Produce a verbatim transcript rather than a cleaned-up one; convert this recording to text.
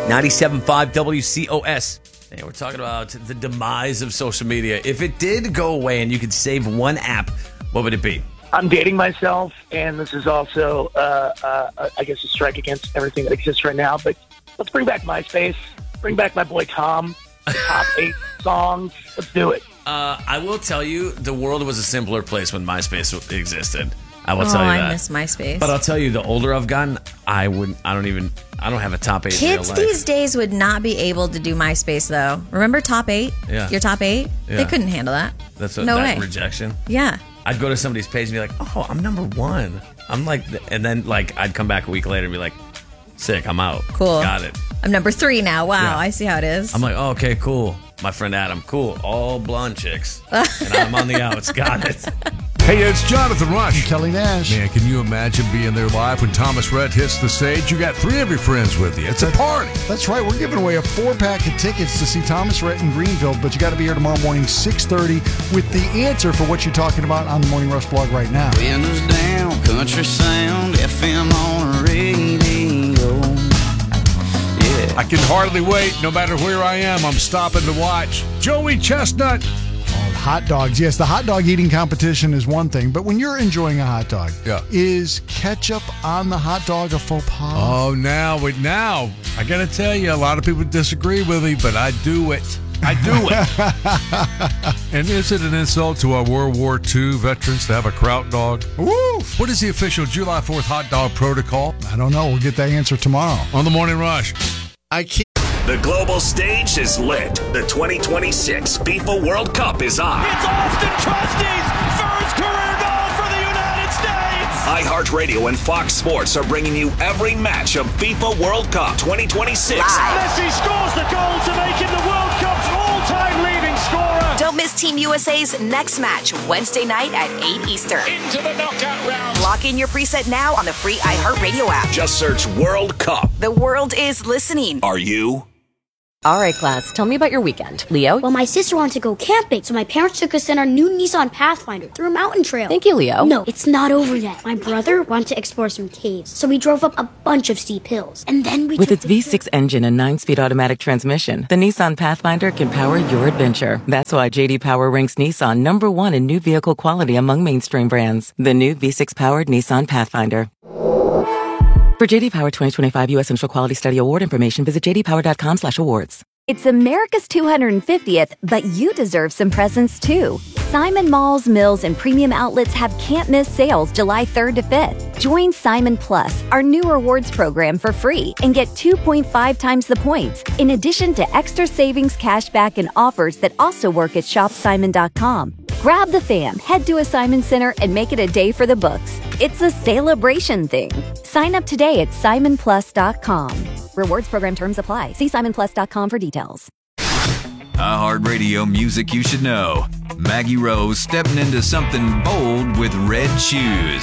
ninety-seven point five W C O S. Hey, we're talking about the demise of social media. If it did go away and you could save one app, what would it be? I'm dating myself, and this is also, uh, uh, I guess, a strike against everything that exists right now. But let's bring back MySpace. Bring back my boy Tom. Top eight songs. Let's do it. Uh, I will tell you, the world was a simpler place when MySpace existed. I will oh, tell you I that. I miss MySpace. But I'll tell you, the older I've gotten, I wouldn't. I don't even. I don't have a top eight. Kids in real life. these days would not be able to do MySpace though. Remember top eight? Yeah. Your top eight? Yeah. They couldn't handle that. That's a, no that way. rejection. Yeah. I'd go to somebody's page and be like, "Oh, I'm number one." I'm like, and then like I'd come back a week later and be like, "Sick, I'm out." Cool. Got it. I'm number three now. Wow, Yeah. I see how it is. I'm like, oh, okay, cool. My friend Adam, cool. All blonde chicks, and I'm on the outs. Got it. Hey, it's Jonathan Rush. Kelly Nash. Man, can you imagine being there live when Thomas Rhett hits the stage? You got three of your friends with you. It's a party. That's right. We're giving away a four-pack of tickets to see Thomas Rhett in Greenville, but you got to be here tomorrow morning, six thirty, with the answer for what you're talking about on the Morning Rush blog right now. Windows down, country sound, F M on radio. Yeah. I can hardly wait. No matter where I am, I'm stopping to watch Joey Chestnut. Oh, hot dogs. Yes, the hot dog eating competition is one thing, but when you're enjoying a hot dog, Yeah. is ketchup on the hot dog a faux pas? Oh, now, wait, now, I got to tell you, a lot of people disagree with me, but I do it. I do it. And is it an insult to our World War Two veterans to have a kraut dog? Woo! What is the official July fourth hot dog protocol? I don't know. We'll get that answer tomorrow. On the Morning Rush. I can't. The global stage is lit. The twenty twenty-six FIFA World Cup is on. It's Austin Trusty's first career goal for the United States. iHeartRadio and Fox Sports are bringing you every match of FIFA World Cup twenty twenty-six. Messi scores the goal to make him the World Cup's all-time leading scorer. Don't miss Team U S A's next match Wednesday night at eight Eastern. Into the knockout round. Lock in your preset now on the free iHeartRadio app. Just search World Cup. The world is listening. Are you? All right, class, tell me about your weekend. Leo? Well, my sister wanted to go camping, so my parents took us in our new Nissan Pathfinder through a mountain trail. Thank you, Leo. No, it's not over yet. My brother wanted to explore some caves, so we drove up a bunch of steep hills. And then we With took its V six engine and nine-speed automatic transmission, the Nissan Pathfinder can power your adventure. That's why J D Power ranks Nissan number one in new vehicle quality among mainstream brands. The new V six-powered Nissan Pathfinder. For J D Power twenty twenty-five U S Central Quality Study Award information, visit j d power dot com slash awards. It's America's two hundred fiftieth, but you deserve some presents too. Simon Malls, Mills, and Premium Outlets have can't-miss sales July third to fifth. Join Simon Plus, our new rewards program, for free and get two point five times the points, in addition to extra savings, cashback, and offers that also work at shop simon dot com. Grab the fam, head to a Simon Center, and make it a day for the books. It's a celebration thing. Sign up today at simon plus dot com. Rewards program terms apply. See simon plus dot com for details. iHeartRadio music you should know. Maggie Rose stepping into something bold with red shoes.